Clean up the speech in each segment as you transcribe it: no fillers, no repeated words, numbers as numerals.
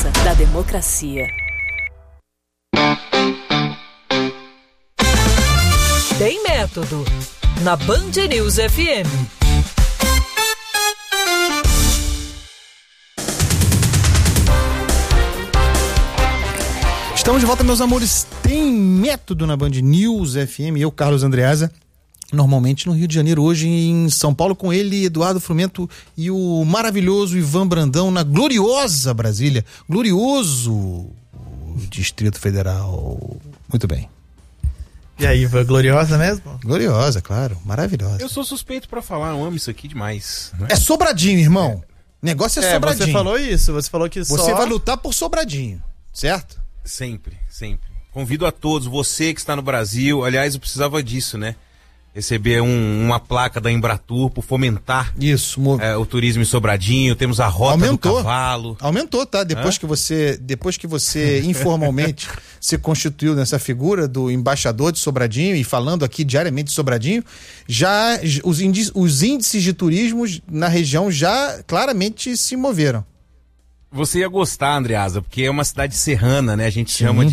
força da democracia. Tem método na Band News FM. Estamos de volta, meus amores. Tem método na Band News FM. Eu, Carlos Andreasa, normalmente no Rio de Janeiro, hoje em São Paulo, com ele, Eduardo Frumento e o maravilhoso Ivan Brandão, na gloriosa Brasília. Glorioso Distrito Federal. Muito bem. E aí, Ivan, gloriosa mesmo? Gloriosa, claro. Maravilhosa. Eu sou suspeito pra falar, eu amo isso aqui demais. Né? É Sobradinho, irmão. O negócio é Sobradinho. Você falou isso, você falou que Você vai lutar por Sobradinho, certo? Sempre, sempre. Convido a todos, você que está no Brasil, aliás, eu precisava disso, né? Receber uma placa da Embratur por fomentar isso, o turismo em Sobradinho. Temos a Rota do Cavalo. Aumentou, tá? Depois que você informalmente se constituiu nessa figura do embaixador de Sobradinho e falando aqui diariamente de Sobradinho, já os índices de turismo na região já claramente se moveram. Você ia gostar, Andreasa, porque é uma cidade serrana, né? A gente chama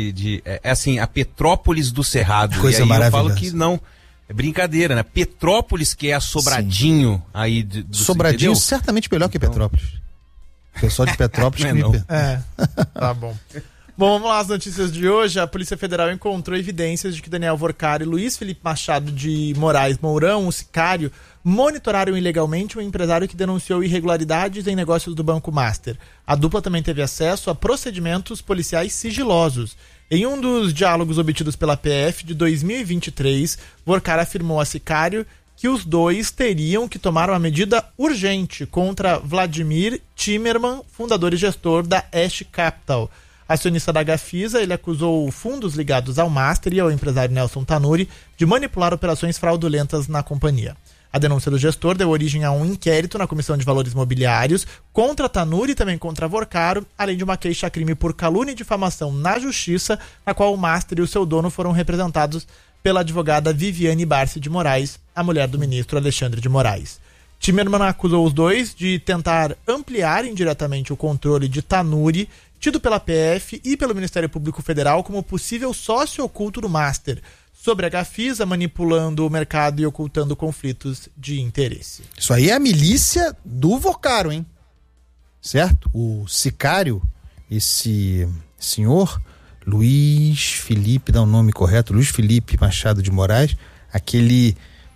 é assim, a Petrópolis do Cerrado. Coisa e aí maravilhosa. eu falo que não, é brincadeira, né? Petrópolis, que é a Sobradinho aí do Sobradinho, certamente melhor que Petrópolis. O pessoal de Petrópolis que me... Tá bom. Bom, vamos lá, as notícias de hoje. A Polícia Federal encontrou evidências de que Daniel Vorcari e Luiz Felipe Machado de Moraes Mourão, o sicário, monitoraram ilegalmente um empresário que denunciou irregularidades em negócios do Banco Master. A dupla também teve acesso a procedimentos policiais sigilosos. Em um dos diálogos obtidos pela PF de 2023, Vorcari afirmou a sicário que os dois teriam que tomar uma medida urgente contra Vladimir Timerman, fundador e gestor da Ash Capital. Acionista da Gafisa, ele acusou fundos ligados ao Master e ao empresário Nelson Tanuri de manipular operações fraudulentas na companhia. A denúncia do gestor deu origem a um inquérito na Comissão de Valores Mobiliários contra Tanuri e também contra Vorcaro, além de uma queixa-crime por calúnia e difamação na Justiça, na qual o Master e o seu dono foram representados pela advogada Viviane Barsi de Moraes, a mulher do ministro Alexandre de Moraes. Timerman acusou os dois de tentar ampliar indiretamente o controle de Tanuri, tido pela PF e pelo Ministério Público Federal como possível sócio oculto do Master, sobre a Gafisa, manipulando o mercado e ocultando conflitos de interesse. Isso aí é a milícia do Vorcaro, hein? Certo? O sicário, esse senhor Luiz Felipe, dá o nome correto, Luiz Felipe Machado de Moraes, aquele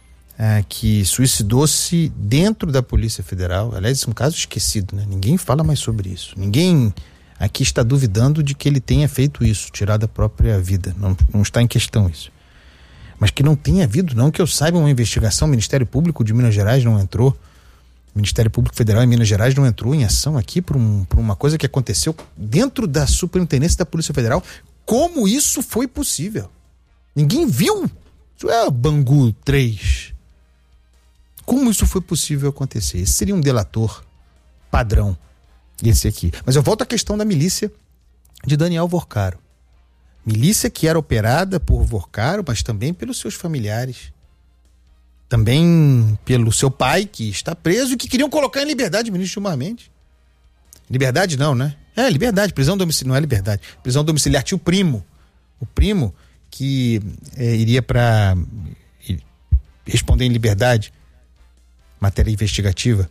que suicidou-se dentro da Polícia Federal. Aliás, esse é um caso esquecido, né? Ninguém fala mais sobre isso. Ninguém aqui está duvidando de que ele tenha feito isso, tirado a própria vida. Não está em questão isso. Mas que não tenha havido, não que eu saiba, uma investigação. O Ministério Público de Minas Gerais não entrou. O Ministério Público Federal em Minas Gerais não entrou em ação aqui por uma coisa que aconteceu dentro da Superintendência da Polícia Federal. Como isso foi possível? Ninguém viu. Isso é Bangu 3. Como isso foi possível acontecer? Esse seria um delator padrão, esse aqui. Mas eu volto à questão da milícia de Daniel Vorcaro. Milícia que era operada por Vorcaro, mas também pelos seus familiares. Também pelo seu pai, que está preso e que queriam colocar em liberdade o ministro Gilmar Mendes. Liberdade não, né? Liberdade, prisão domiciliar, não é liberdade. Prisão domiciliar, tinha o primo que iria para responder em liberdade, matéria investigativa.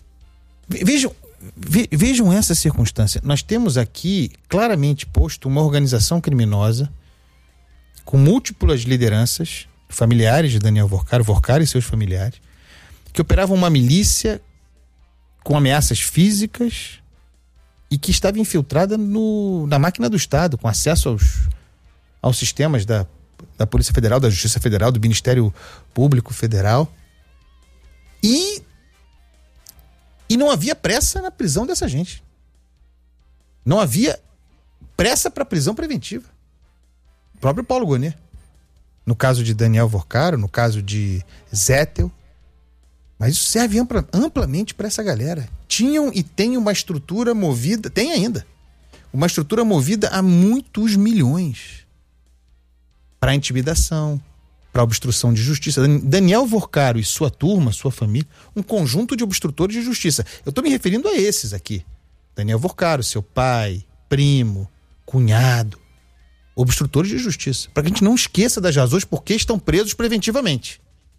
Vejam essa circunstância. Nós temos aqui claramente posto uma organização criminosa com múltiplas lideranças, familiares de Daniel Vorcaro e seus familiares, que operavam uma milícia com ameaças físicas e que estava infiltrada na máquina do Estado, com acesso aos sistemas da Polícia Federal, da Justiça Federal, do Ministério Público Federal. E não havia pressa na prisão dessa gente. Não havia pressa para prisão preventiva. O próprio Paulo Gonet. No caso de Daniel Vorcaro, no caso de Zettel. Mas isso serve amplamente para essa galera. Tinham e têm uma estrutura movida, tem ainda, uma estrutura movida a muitos milhões para intimidação, para obstrução de justiça. Daniel Vorcaro e sua turma, sua família, um conjunto de obstrutores de justiça. Eu estou me referindo a esses aqui. Daniel Vorcaro, seu pai, primo, cunhado, obstrutores de justiça. Para que a gente não esqueça das razões por que estão presos preventivamente.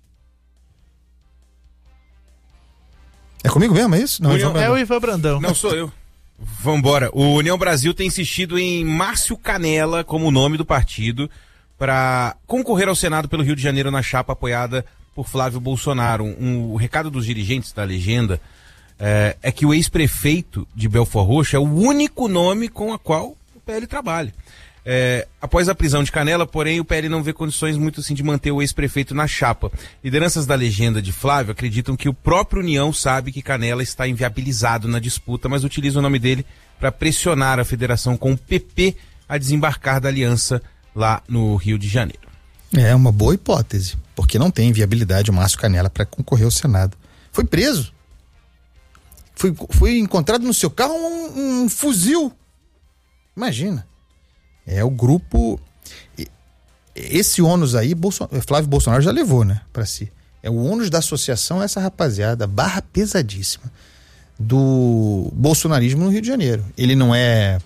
É comigo mesmo, é isso? Não, é o Ivan Brandão. Não, sou eu. Vambora. O União Brasil tem insistido em Márcio Canela como nome do partido para concorrer ao Senado pelo Rio de Janeiro na chapa apoiada por Flávio Bolsonaro. O recado dos dirigentes da legenda é que o ex-prefeito de Belford Roxo é o único nome com o qual o PL trabalha. Após a prisão de Canela, porém, o PL não vê condições muito assim de manter o ex-prefeito na chapa. Lideranças da legenda de Flávio acreditam que o próprio União sabe que Canela está inviabilizado na disputa, mas utiliza o nome dele para pressionar a federação com o PP a desembarcar da aliança lá no Rio de Janeiro. É uma boa hipótese, porque não tem viabilidade o Márcio Canela para concorrer ao Senado. Foi preso. Foi encontrado no seu carro um fuzil. Imagina. É o grupo. Esse ônus aí, Flávio Bolsonaro já levou, né, pra si. É o ônus da associação a essa rapaziada, barra pesadíssima do bolsonarismo no Rio de Janeiro. Ele não é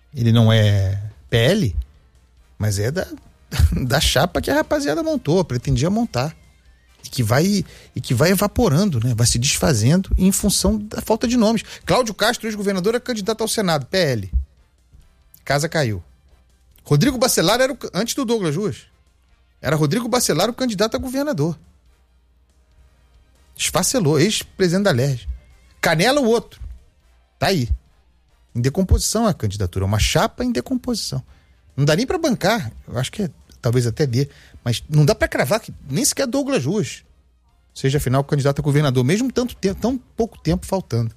PL, mas é da chapa que a rapaziada montou, pretendia montar. E que vai evaporando, né? Vai se desfazendo em função da falta de nomes. Cláudio Castro, ex-governador, é candidato ao Senado, PL. Casa caiu. Rodrigo Bacelar era antes do Douglas Ruas. Era Rodrigo Bacelar o candidato a governador. Esfacelou, ex-presidente da LERJ. Canela o outro. Tá aí. Em decomposição a candidatura. Uma chapa em decomposição. Não dá nem pra bancar. Eu acho que talvez até dê. Mas não dá pra cravar que nem sequer Douglas Ruas seja afinal candidato a governador, mesmo tão pouco tempo faltando.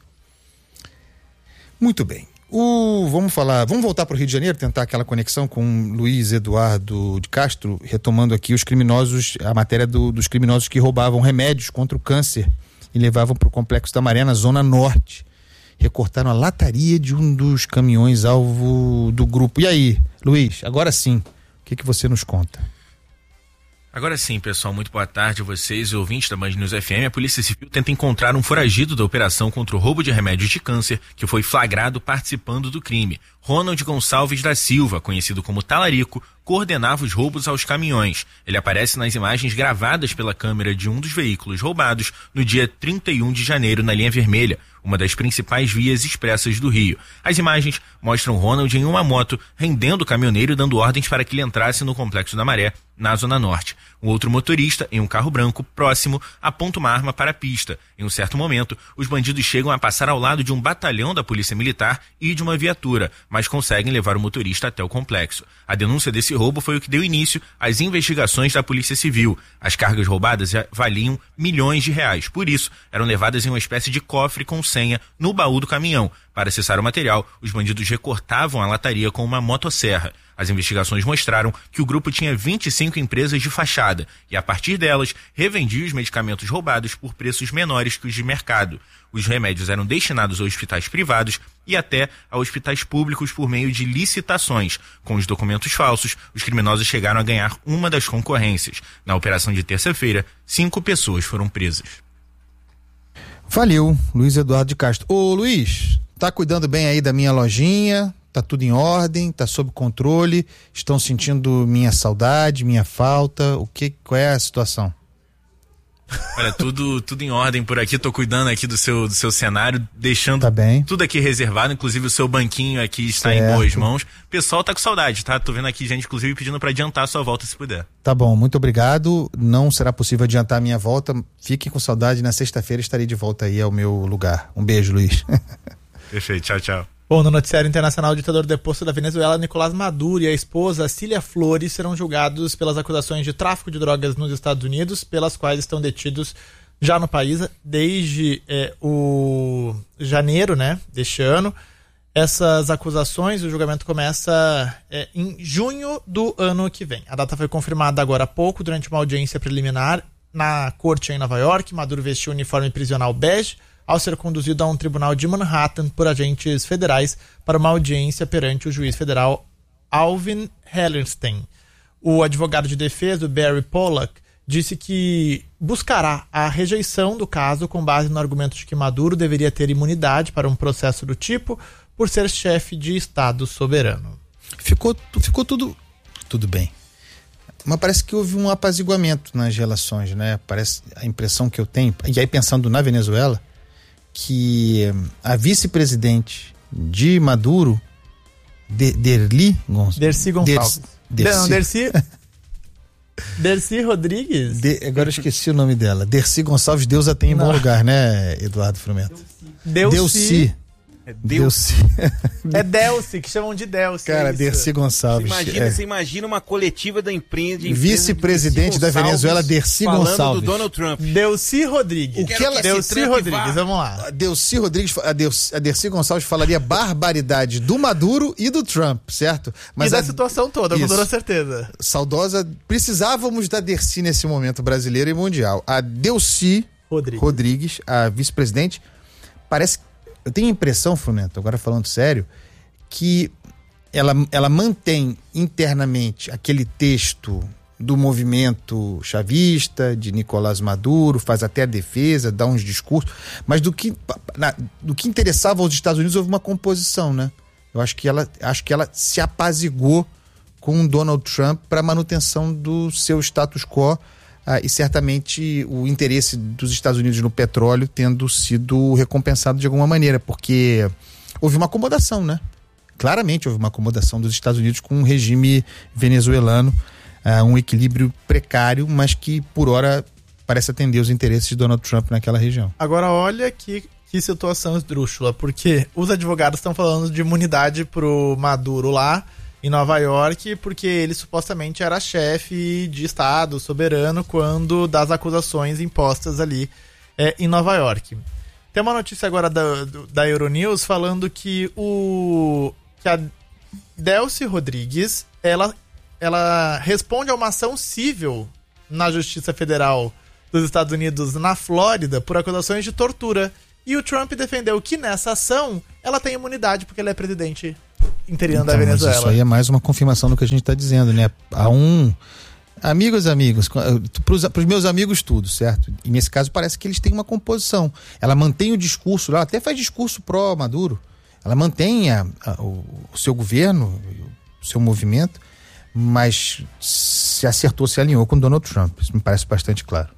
Muito bem. Vamos voltar para o Rio de Janeiro, tentar aquela conexão com Luiz Eduardo de Castro, retomando aqui a matéria dos criminosos que roubavam remédios contra o câncer e levavam para o Complexo da Maré, na Zona Norte. Recortaram a lataria de um dos caminhões alvo do grupo. E aí, Luiz, agora sim, o que você nos conta? Agora sim, pessoal, muito boa tarde a vocês, ouvintes da Band News FM. A Polícia Civil tenta encontrar um foragido da operação contra o roubo de remédios de câncer que foi flagrado participando do crime. Ronald Gonçalves da Silva, conhecido como Talarico, coordenava os roubos aos caminhões. Ele aparece nas imagens gravadas pela câmera de um dos veículos roubados no dia 31 de janeiro na linha vermelha, uma das principais vias expressas do Rio. As imagens mostram Ronald em uma moto rendendo o caminhoneiro e dando ordens para que ele entrasse no Complexo da Maré, na Zona Norte. Um outro motorista, em um carro branco próximo, aponta uma arma para a pista. Em um certo momento, os bandidos chegam a passar ao lado de um batalhão da Polícia Militar e de uma viatura, mas conseguem levar o motorista até o complexo. A denúncia desse roubo foi o que deu início às investigações da Polícia Civil. As cargas roubadas valiam milhões de reais. Por isso, eram levadas em uma espécie de cofre com senha no baú do caminhão. Para acessar o material, os bandidos recortavam a lataria com uma motosserra. As investigações mostraram que o grupo tinha 25 empresas de fachada e, a partir delas, revendia os medicamentos roubados por preços menores que os de mercado. Os remédios eram destinados a hospitais privados e até a hospitais públicos por meio de licitações. Com os documentos falsos, os criminosos chegaram a ganhar uma das concorrências. Na operação de terça-feira, 5 pessoas foram presas. Valeu, Luiz Eduardo de Castro. Ô Luiz, tá cuidando bem aí da minha lojinha? Tá tudo em ordem, tá sob controle, estão sentindo minha saudade, minha falta, qual é a situação? Olha, tudo em ordem por aqui, tô cuidando aqui do seu cenário, deixando tudo aqui reservado, inclusive o seu banquinho aqui está em boas mãos. O pessoal tá com saudade, tá? Tô vendo aqui gente, inclusive, pedindo para adiantar a sua volta se puder. Tá bom, muito obrigado, não será possível adiantar a minha volta, fiquem com saudade, na sexta-feira estarei de volta aí ao meu lugar. Um beijo, Luiz. Perfeito, tchau, tchau. Bom, no noticiário internacional, o ditador deposto da Venezuela, Nicolás Maduro, e a esposa Cília Flores serão julgados pelas acusações de tráfico de drogas nos Estados Unidos, pelas quais estão detidos já no país desde o janeiro, né, deste ano. Essas acusações, o julgamento começa em junho do ano que vem. A data foi confirmada agora há pouco, durante uma audiência preliminar na corte em Nova York. Maduro vestiu o uniforme prisional bege, ao ser conduzido a um tribunal de Manhattan por agentes federais para uma audiência perante o juiz federal Alvin Hellerstein. O advogado de defesa, Barry Pollack, disse que buscará a rejeição do caso com base no argumento de que Maduro deveria ter imunidade para um processo do tipo, por ser chefe de Estado soberano. Ficou tudo bem. Mas parece que houve um apaziguamento nas relações, né? Parece a impressão que eu tenho, e aí pensando na Venezuela, que a vice-presidente de Maduro, Dercy Gonçalves. Dercy Rodrigues? Agora eu esqueci o nome dela. Dercy Gonçalves, Deus a tem em bom lugar, né, Eduardo Frumento? Delcy. Delcy. É Delcy, que chamam de Delcy. Cara, Dercy Gonçalves. Você imagina uma coletiva da empresa de vice-presidente da Venezuela, Dercy Gonçalves. Falando do Donald Trump. Delcy Rodrigues. O que ela... Delcy Rodrigues, vamos lá. Delcy Rodrigues, a Dercy Gonçalves falaria barbaridade do Maduro e do Trump, certo? Mas da situação toda, com toda certeza. Saudosa, precisávamos da Dercy nesse momento brasileiro e mundial. A Delcy Rodrigues, a vice-presidente, parece... Eu tenho a impressão, Frumento, agora falando sério, que ela mantém internamente aquele texto do movimento chavista, de Nicolás Maduro, faz até a defesa, dá uns discursos, mas do que interessava aos Estados Unidos houve uma composição, né? Eu acho que ela se apazigou com o Donald Trump para a manutenção do seu status quo, e certamente o interesse dos Estados Unidos no petróleo tendo sido recompensado de alguma maneira, porque houve uma acomodação, né? Claramente houve uma acomodação dos Estados Unidos com o regime venezuelano, um equilíbrio precário, mas que por hora parece atender os interesses de Donald Trump naquela região. Agora olha que situação esdrúxula, porque os advogados estão falando de imunidade pro Maduro lá em Nova York, porque ele supostamente era chefe de Estado soberano quando das acusações impostas ali em Nova York. Tem uma notícia agora da Euronews falando que a Delcy Rodrigues ela responde a uma ação civil na Justiça Federal dos Estados Unidos na Flórida por acusações de tortura. E o Trump defendeu que nessa ação ela tem imunidade porque ele é presidente interino da Venezuela. Isso aí é mais uma confirmação do que a gente está dizendo, né? Amigos, para os meus amigos tudo, certo? E nesse caso parece que eles têm uma composição. Ela mantém o discurso, ela até faz discurso pró-Maduro, ela mantém o seu governo, o seu movimento, mas se acertou, se alinhou com Donald Trump. Isso me parece bastante claro.